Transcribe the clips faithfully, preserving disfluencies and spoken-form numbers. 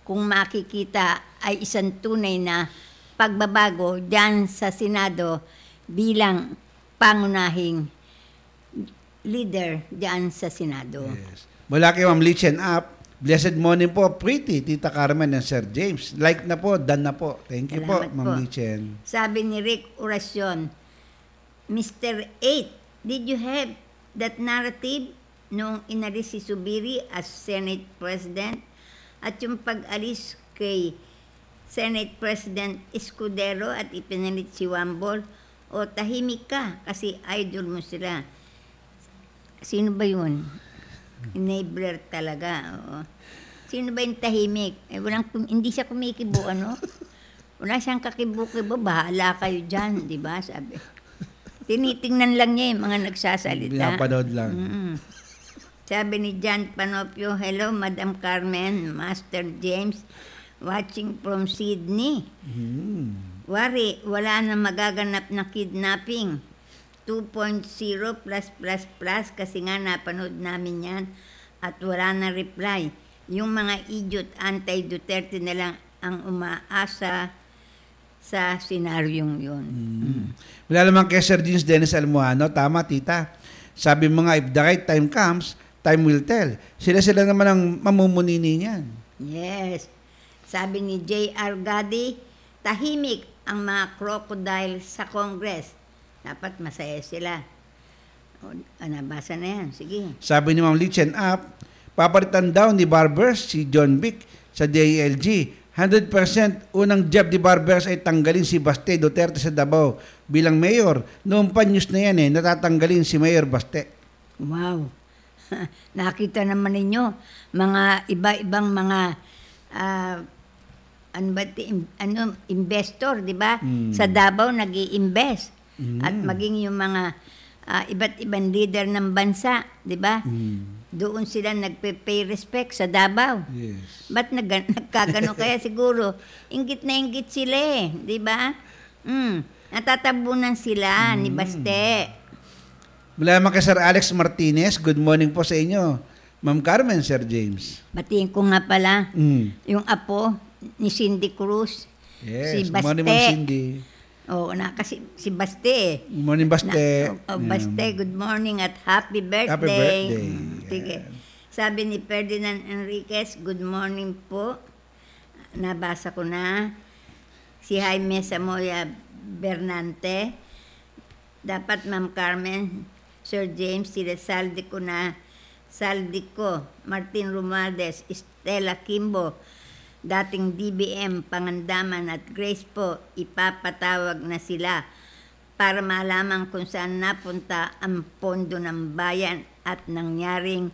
kung makikita ay isang tunay na pagbabago diyan sa Senado bilang pangunahing leader diyan sa Senado. Yes. Mula kay Ma'amLichen Up, blessed morning po, pretty, Tita Carmen and Sir James. Like na po, done na po. Thank you Salamat po, Ma'am po. Lichen. Sabi ni Rick Oracion, Mister Eight, did you have that narrative nung inalis si Subiri as Senate President at yung pag-alis kay Senate President Escudero at ipinalit si Wambol, o tahimik ka kasi idol mo sila? Sino ba yun? Enabler talaga. Oo. Sino ba yung tahimik? Eh, walang, hindi siya kumikibo, ano? Wala siyang kakibo-kibo, bahala kayo dyan, di ba? Sabi. Tinitingnan lang niya yung mga nagsasalita. Pinapanood lang. Mm-hmm. Sabi ni John Panopio, hello, Madam Carmen, Master James, watching from Sydney. Mm. Wari, wala na magaganap na kidnapping. two point oh plus plus plus kasi nga napanood namin yan at wala na reply. Yung mga idiot anti-Duterte na lang ang umaasa sa senaryong yun. Mm. Wala naman kay Sir Jeans Dennis Almoano, tama tita. Sabi mga, if the right time comes, time will tell. Sila-sila naman ang mamumunini niyan. Yes. Sabi ni J R Gadi, tahimik ang mga crocodile sa Congress. Dapat masaya sila. O, nabasa na yan. Sige. Sabi ni Ma'amLichen Up, papalitan daw ni Barbers si John Vic sa D I L G. one hundred percent unang job ni Barbers ay tanggalin si Baste Duterte sa Davao bilang mayor. Noong pa news na yan eh, natatanggalin si Mayor Baste. Wow. Nakita naman ninyo, mga iba-ibang mga uh, ano ba, ano, investor, di ba? Mm. Sa Davao nag-i-invest. Mm. At maging yung mga uh, iba't ibang leader ng bansa, di ba? Mm. Doon sila nagpe-pay respect sa Davao. Yes. Ba't nag nagkagano kaya siguro? Inggit na inggit sila eh, di ba? Mm. Natatabunan sila mm. ni Baste. Mula naman kay Sir Alex Martinez, good morning po sa inyo. Ma'am Carmen, Sir James. Batiin ko nga pala, Mm. yung apo ni Cindy Cruz, Yes, si good Baste. morning Ma'am Cindy. Oo, na kasi si Baste eh. Good morning Baste. Na, oh, Baste, good morning at happy birthday. Happy birthday. Mm, sige. Sabi ni Ferdinand Enriquez, good morning po. Nabasa ko na. Si Jaime Samoya Bernante. Dapat Ma'am Carmen, Sir James, sila saldi ko na. Saldi ko, Martin Romualdez, Estela Kimbo, dating D B M, Pangandaman at Grace po, ipapatawag na sila para malaman kung saan napunta ang pondo ng bayan at nangyaring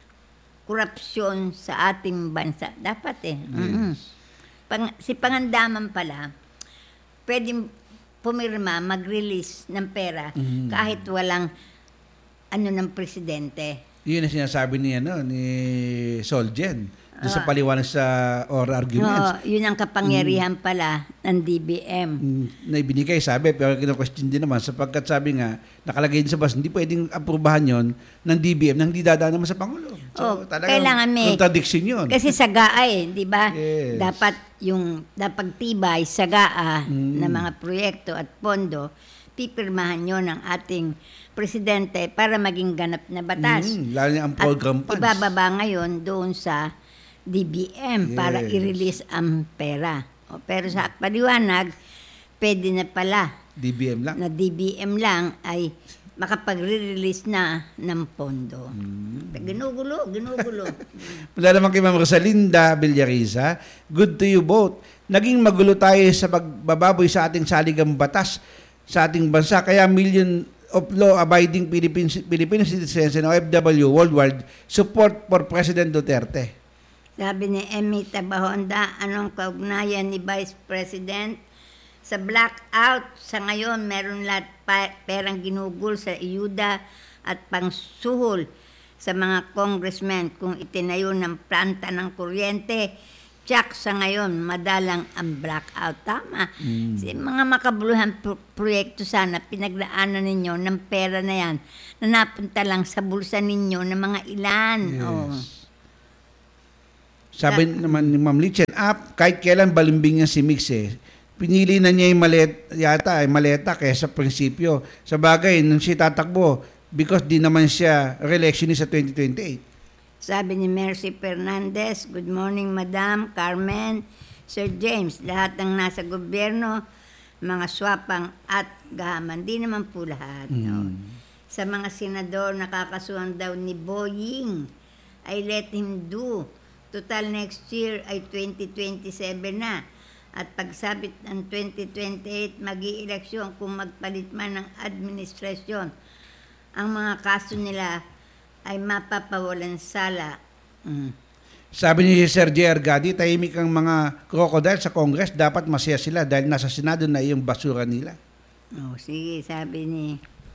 korupsyon sa ating bansa. Dapat eh. Yes. Mm-hmm. Pang, si Pangandaman pala, pwedeng pumirma, mag-release ng pera Mm. kahit walang ano ng presidente. Yun ang sinasabi ni, ano, ni Solgen. Doon sa paliwanag sa oral arguments. Oo, yun ang kapangyarihan pala ng D B M. Mm, na ibinigay, sabi, pero kino-question din naman sapagkat sabi nga, nakalagay din sa bus, hindi pwedeng aprubahan yon ng D B M na hindi dadaan naman sa Pangulo. Oh, talagang kailangan may contradiction yun. Kasi sagaa eh, di ba? Yes. Dapat yung dapat tibay, sagaa Mm. na mga proyekto at pondo, pipirmahan yon ng ating presidente para maging ganap na batas. Mm, lalo na ang At program funds. ibababa ngayon doon sa D B M para Yes. i-release ang pera. O, pero sa paliwanag, pwede na pala D B M lang. na D B M lang ay makapag-release na ng pondo. Hmm. Ginugulo, ginugulo. Mula naman kay Ma'am Rosalinda Villariza, good to you both. Naging magulo tayo sa pagbababoy sa ating saligang batas sa ating bansa. Kaya million of law-abiding Philippine, Filipino citizens and O F W worldwide support for President Duterte. Sabi ni Emmy Tabahonda, anong kaugnayan ni Vice President? Sa blackout, sa ngayon, meron lahat pa, perang ginugol sa iyuda at pangsuhol sa mga congressmen kung itinayo ng planta ng kuryente. Tsak sa ngayon, madalang ang blackout. Tama. Mm. Si mga makabuluhan pro- proyekto sana, pinaglaanan ninyo ng pera na yan na napunta lang sa bulsa ninyo ng mga ilan. Yes. Oh. Sabi naman ni Ma'am Litchen, ah, kahit kailan balimbing niya si Mix eh. Pinili na niya yung malet, yata, eh, maleta kaysa prinsipyo. Sa bagay, nung siya tatakbo, because di naman siya re-electionist sa twenty twenty-eight. Sabi ni Mercy Fernandez, good morning Madam, Carmen, Sir James, lahat ng nasa gobyerno, mga swapang at gahaman. Di naman po lahat. No? Sa mga senador nakakasuhan daw ni Boying, ay let him do. Total next year ay twenty twenty-seven na. At pagsabit ng twenty twenty-eight, mag-i-eleksyon kung magpalit man ng administrasyon. Ang mga kaso nila ay mapapawalan sala. Mm. Sabi ni Sir J. Argadi, tahimik ang mga crocodile sa Congress, dapat masaya sila dahil nasa Senado na yung basura nila. Oh, sige, sabi ni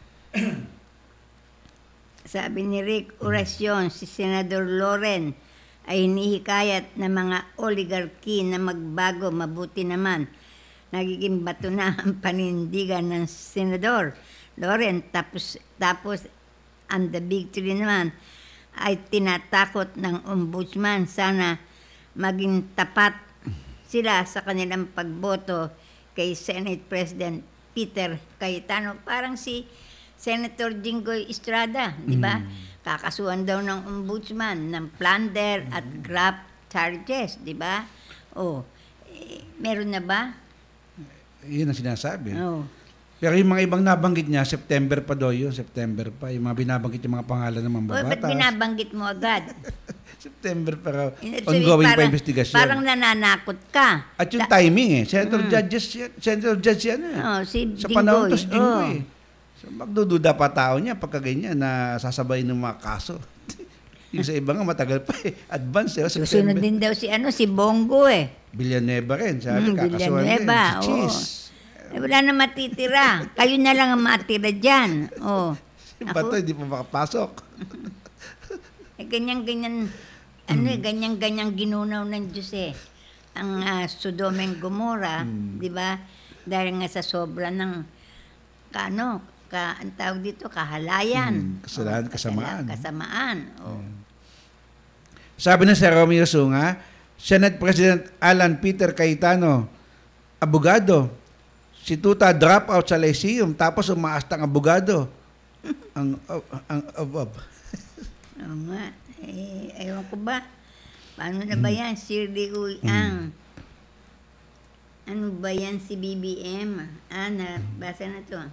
sabi ni Rick Oracion, si Senador Loren ay hinihikayat ng mga oligarki na magbago, mabuti naman. Nagiging bato na ang panindigan ng Senador Loren. Tapos, tapos ang the big three naman ay tinatakot ng ombudsman. Sana maging tapat sila sa kanilang pagboto kay Senate President Peter Cayetano. Parang si Senator Jinggoy Estrada, di ba? Kakasuhan daw ng ombudsman ng plunder at graft charges, di ba? Oh, eh, meron na ba? Yun ang sinasabi. Oh. Pero yung mga ibang nabanggit niya, September pa daw yun, September pa. Yung mga binabanggit yung mga pangalan ng mga Oh, ba't babatas. binabanggit mo agad? September pa raw. Ibig Ongoing parang- pa investigasyon. Parang nananakot ka. At yung timing eh. Senator Judges yan. Senator Judge yan eh. Oh, si Sa Jinggoy. panahon to si Jinggoy Oh. eh. So, magdududa pa tao niya pagka ganyan na sasabay ng mga kaso. Yung sa iba nga matagal pa eh. Advance eh. Susunod September. din daw si ano si Bongo eh. Villanueva rin. Sabi, Mm, kakasuhan din. Villanueva, Si oo. Cheese. Eh, wala na matitira. Kayo na lang ang matira dyan. Oh. Yung bato, hindi pa makapasok. Eh, ganyan-ganyan, ano eh, ganyan-ganyan ginunaw ng Diyos eh. Ang uh, Sodom and Gomorrah, di ba? Dahil nga sa sobra ng, ka, ano, ka, ang tawag dito, kahalayan. Hmm, kasalanan, Oh, kasamaan. kasala- Kasamaan. Oh. Sabi na si Romeo Sunga, Senate President Alan Peter Cayetano, abogado. Si Tuta drop out sa Lyceum tapos umaastang abogado. ang ang above. Oo nga. Eh, ewan ko ba? Paano na ba yan? Shirley Uy ang. Ano ba yan si B B M? Ah, nabasa na to.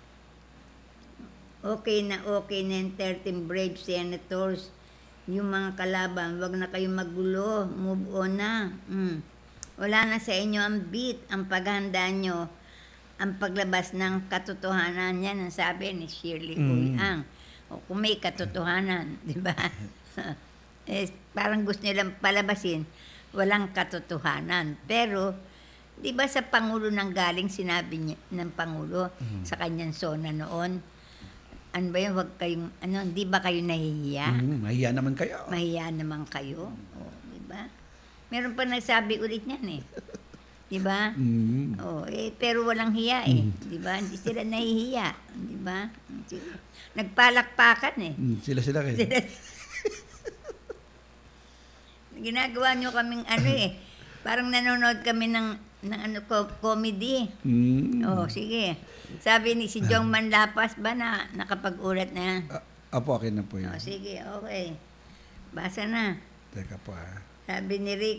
Okay na okay na yung thirteen brave senators. Yung mga kalaban, wag na kayong magulo. Move on na. Mm. Wala na sa inyo ang beat, ang paghahanda nyo, ang paglabas ng katotohanan. Yan ang sabi ni Shirley Uy ang. O kung may katotohanan, di ba? eh, parang gusto nilang palabasin, walang katotohanan. Pero, di ba sa Pangulo nang galing, sinabi niya, ng Pangulo sa kanyang sona noon, ano ba yun, wag kayong, ano, di ba kayo nahihiya? Mm, mahiya naman kayo. Mahiya naman kayo. O, di ba? Meron pa nagsabi ulit niyan eh. Di ba? Mm. Oh, eh, pero walang hiya eh. Di ba? Hindi sila nahihiya. Di ba? Nagpalakpakan eh. Mm, sila sila kayo. Ginagawa nyo kaming ano eh. Parang nanonood kami ng, ng ano ko, comedy. Mm. Oh, sige. Sabi ni si Jong Manlapas ba na nakapag-ulat na yan? Ah, apo, akin na po yun. Oh, sige, okay. Basa na. Teka po ah. Sabi ni Rick,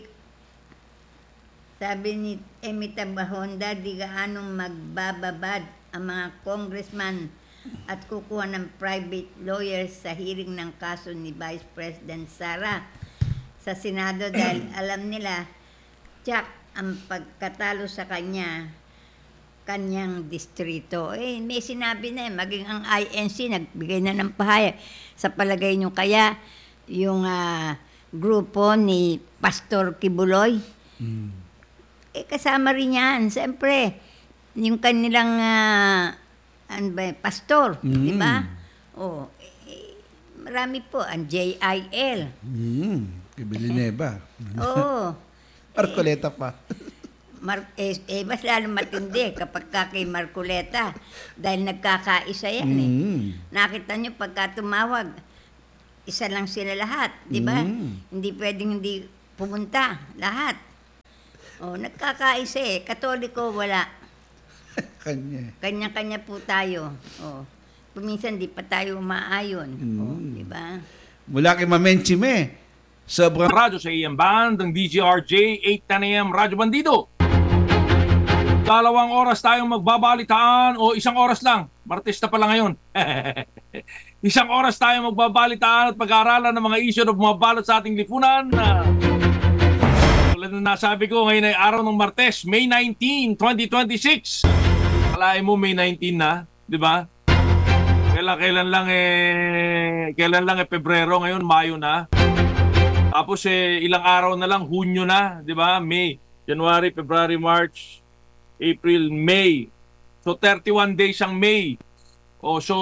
sabi ni Emita Bahonda, di gaanong magbababad ang mga congressman at kukuha ng private lawyers sa hearing ng kaso ni Vice President Sara sa Senado dahil alam nila, tsak ang pagkatalo sa kanya, kanyang distrito. Eh, may sinabi na eh, maging ang I N C, nagbigay na ng pahayag. Sa palagay nyo kaya, yung ah, grupo ni Pastor Kibuloy, Mm. eh, kasama rin yan. Siyempre, yung kanilang, ah, ano ba, yun, pastor, Mm. di ba? Oh, eh, marami po, ang J I L. Mm. Kay Villanueva. Oo. Marcoleta pa. Mar- eh, eh, mas lalo matindi kapag ka kay Marcoleta dahil nagkakaisa yan eh. Mm. Nakita nyo pagka tumawag, isa lang sila lahat, di ba? Mm. Hindi pwedeng hindi pumunta, lahat. O, nagkakaisa eh. Katoliko, wala. Kanya. Kanya-kanya po tayo. O, kuminsan di pa tayo umaayon. O, Mm. di ba? Mula kay Mamenchime, sobrang Radyo sa A M Band, ng D J R J, eight ten A M, Radyo Bandido. Dalawang oras tayong magbabalitaan o isang oras lang. Martes na pala ngayon. Isang oras tayong magbabalitaan at pag-aaralan ng mga isyu na bumabalot sa ating lipunan. Uh, tulad na nasabi ko, ngayon ay araw ng Martes, May nineteenth, twenty twenty-six. Kalahin mo May nineteenth na, di ba? Kailan, kailan lang eh, kailan lang eh Pebrero, ngayon Mayo na. Tapos eh, ilang araw na lang, Hunyo na, di ba? May, January, February, March, April, May. So thirty-one days ang May. O so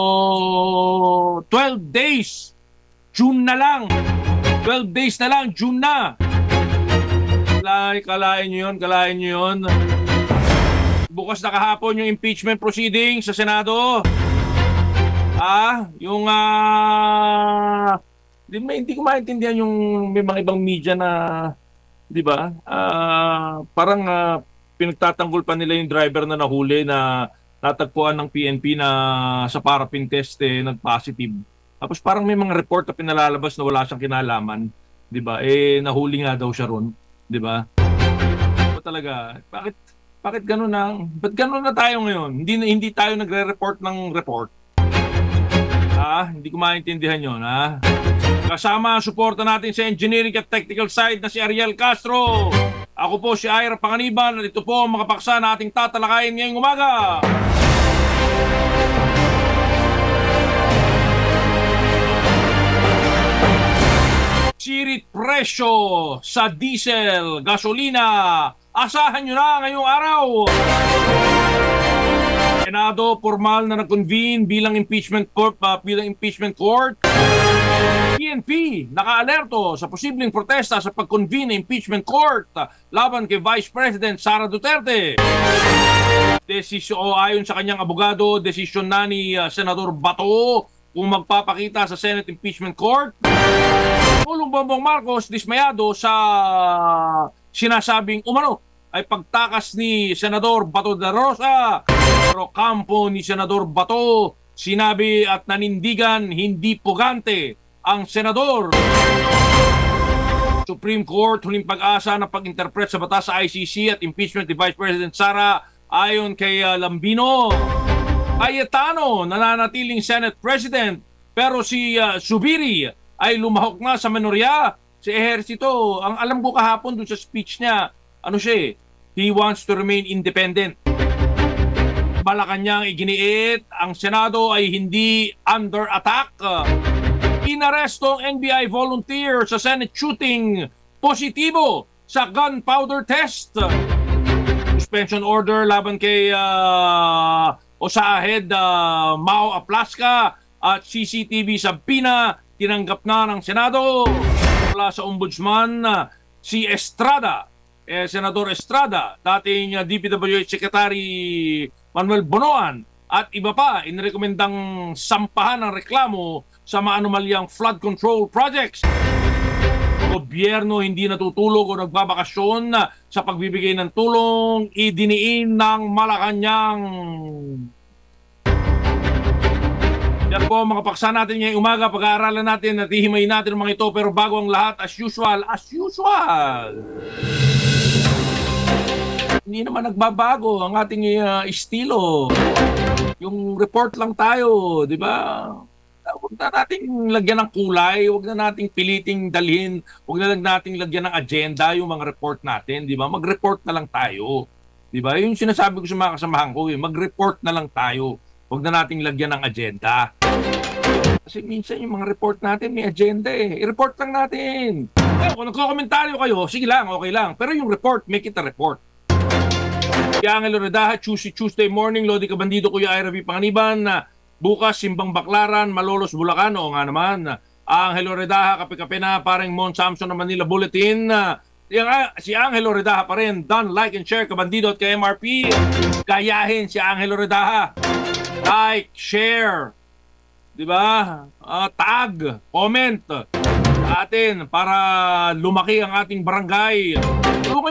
twelve days. June na lang. twelve days na lang, June na. Kalain, kalain nyo yun, kalain nyo yun. Bukas na kahapon yung impeachment proceeding sa Senado. Ah, yung ah... Di, hindi ko maintindihan yung may mga ibang media na, di ba? Ah, parang ah, pinagtatanggol pa nila yung driver na nahuli na natagpuan ng P N P na sa paraffin test eh, nag-positive. Tapos parang may mga report na pinalalabas na wala siyang kinalaman, 'di ba? Eh nahuli nga daw siya ron, 'di ba? Ano talaga? Bakit bakit gano'n na? Ba't gano'n na tayo ngayon? Hindi hindi tayo nagre-report ng report. Ah, hindi ko maintindihan 'yon, ha? Kasama ang suporta natin sa engineering at technical side na si Ariel Castro. Ako po si Ira Panganiban at ito po ang mga paksa na ating tatalakayin ngayong umaga. Sirit presyo sa diesel, gasolina. Asahan nyo na ngayong araw. Senado formal na nag-convene bilang impeachment court, uh, bilang impeachment court. P N P naka-alerto sa posibleng protesta sa pag-convene ng impeachment court laban kay Vice President Sara Duterte. Desisyon o ayon sa kanyang abogado, desisyon na ni uh, Senador Bato kung magpapakita sa Senate Impeachment Court. Pulong Bongbong Marcos dismayado sa sinasabing umano ay pagtakas ni Senador Bato de Rosa. Pero kampo ni Senador Bato sinabi at nanindigan hindi pugante ang senador. Supreme Court huling pag-asa na pag-interpret sa batas sa I C C at impeachment ni Vice President Sara ayon kay uh, Lambino. Cayetano nananatiling Senate President pero si uh, Zubiri ay lumahok na sa menorya sa ehersito. Ang alam ko kahapon dun sa speech niya, ano siya eh, he wants to remain independent. Malacanang iginiit, ang Senado ay hindi under attack. Inaresto ang N B I volunteer sa Senate shooting, positibo sa gunpowder test. Suspension order laban kay uh, Osahed uh, Mao Aplaska at C C T V sa Pina tinanggap na ng Senado. Mula sa Ombudsman, uh, si Estrada, eh, Senador Estrada, dating uh, D P W H Secretary Manuel Bonoan at iba pa inirekomendang sampahan ng reklamo sa maanumalyang flood control projects. Gobyerno hindi natutulog o nagbabakasyon sa pagbibigay ng tulong, idiniin ng Malacanang. Yan po mga paksa natin ngayong umaga, pag-aaralan natin at ihimayin natin ang mga ito, pero bago ang lahat, as usual, as usual, hindi naman nagbabago ang ating uh, estilo. Yung report lang tayo, di ba? Huwag na nating lagyan ng kulay, huwag na nating piliting dalhin, huwag na lang nating lagyan ng agenda yung mga report natin, di ba? Mag-report na lang tayo. Di ba? Yung sinasabi ko sa mga kasamahan ko, eh, mag-report na lang tayo. Huwag na nating lagyan ng agenda. Kasi minsan yung mga report natin may agenda eh. I-report lang natin. Eh, kung nagko-komentaryo kayo, sige lang, okay lang. Pero yung report, make it a report. Kaya Angelo Redaha, Tuesday, Tuesday morning, Lodi Kabandido, Kuya Ira V. Panganiban, bukas, Simbang Baklaran, Malolos, Bulacan, o nga naman, Angelo Redaha, kape-kape na, parang Mon Samson na Manila Bulletin, yung, uh, si Angelo Redaha pa rin, done, like and share, Kabandido at K M R P, gayahin si Angelo Redaha, like, share, di ba, uh, tag, comment, sa atin para lumaki ang ating barangay. Tulungan